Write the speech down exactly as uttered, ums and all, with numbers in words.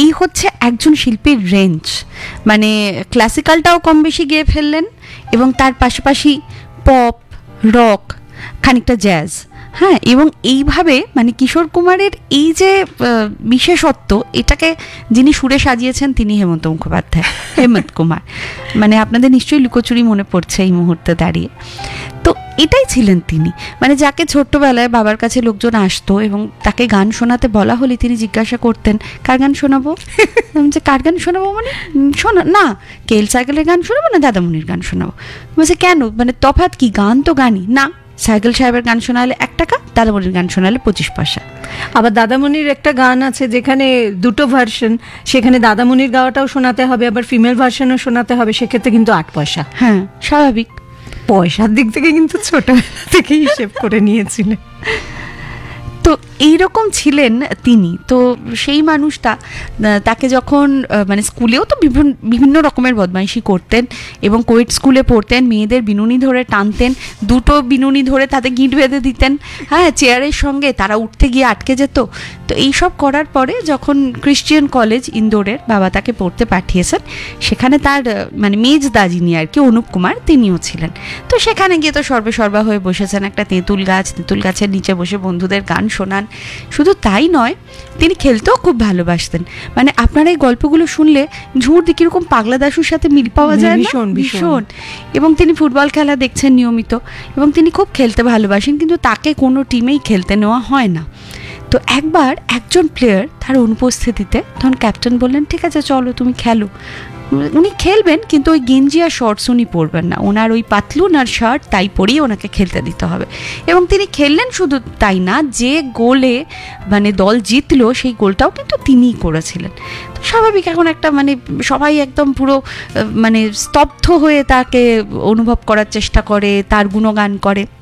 এই হচ্ছে একজন শিল্পীর রেঞ্জ, মানে ক্লাসিক্যালটাও কম বেশি গেয়ে ফেললেন এবং তার পাশাপাশি পপ, রক, খানিকটা জ্যাজ, হ্যাঁ। এবং এইভাবে মানে কিশোর কুমারের এই যে বিশেষত্ব, এটাকে যিনি সুরে সাজিয়েছেন তিনি হেমন্ত মুখোপাধ্যায়, হেমন্ত কুমার। মানে আপনাদের নিশ্চয়ই লুকোচুরি মনে পড়ছে এই মুহূর্তে দাঁড়িয়ে। তো এটাই ছিলেন তিনি, মানে যাকে ছোট্টবেলায় বাবার কাছে লোকজন আসতো এবং তাকে গান শোনাতে বলা হলে তিনি জিজ্ঞাসা করতেন, কার গান শোনাবো? যে কার গান শোনাবো মানে শোনা না, কেএল সাইকেলের গান শোনাবো না দাদামণির গান শোনাবো? বলছে কেন, মানে তফাৎ কি? গান তো গানই না, সাইকেল সাহেবের গান শোনালে এক টাকা, দাদামণির গান শোনালে পঁচিশ পয়সা। আবার দাদামণির একটা গান আছে যেখানে দুটো ভার্সন, সেখানে দাদামণির গাওয়াটাও শোনাতে হবে, আবার ফিমেল ভার্সনও শোনাতে হবে, সেক্ষেত্রে কিন্তু আট পয়সা। হ্যাঁ, স্বাভাবিক। পয়সার দিক থেকে কিন্তু ছোটবেলা থেকে হিসেব করে নিয়েছিলেন। তো এইরকম ছিলেন তিনি। তো সেই মানুষটা, তাকে যখন মানে স্কুলেও তো বিভিন্ন বিভিন্ন রকমের বদমাইশি করতেন এবং কোয়েট স্কুলে পড়তেন, মেয়েদের বিনুনি ধরে টানতেন, দুটো বিনুনি ধরে তাতে গিঁট বেঁধে দিতেন, হ্যাঁ, চেয়ারের সঙ্গে, তারা উঠতে গিয়ে আটকে যেত। তো এইসব করার পরে যখন ক্রিশ্চিয়ান কলেজ ইন্দোরের বাবা তাকে পড়তে পাঠিয়েছেন, সেখানে তার মানে মেজদা যিনি আর কি, অনুপ কুমার, তিনিও ছিলেন। তো সেখানে গিয়ে তো সর্বে সর্বা হয়ে বসেছেন একটা তেঁতুল গাছ, তেঁতুল গাছের নিচে বসে বন্ধুদের গান শোনান। শুধু তাই নয়, তিনি খেলতেও খুব ভালোবাসতেন। মানে আপনারা এই গল্পগুলো শুনলে ঝুড় দি কিরকম পাগলা দাশুর সাথে মিল পাওয়া যায় না, ভীষণ। এবং তিনি ফুটবল খেলা দেখছেন নিয়মিত এবং তিনি খুব খেলতে ভালোবাসেন, কিন্তু তাকে কোনো টিমেই খেলতে নেওয়া হয় না। তো একবার একজন প্লেয়ার তার অনুপস্থিতিতে তখন ক্যাপ্টেন বললেন, ঠিক আছে চলো তুমি খেলো। উনি খেলবেন, কিন্তু ওই গেঞ্জি আর শর্টস উনি পরবেন না, ওনার ওই পাতলুন আর শার্ট তাই পরেই ওনাকে খেলতে দিতে হবে। এবং তিনি খেললেন, শুধু তাই না, যে গোলে মানে দল জিতলো সেই গোলটাও কিন্তু তিনিই করেছিলেন। তো স্বাভাবিক এখন একটা মানে সবাই একদম পুরো মানে স্তব্ধ হয়ে তাকে অনুভব করার চেষ্টা করে, তার গুণগান করে।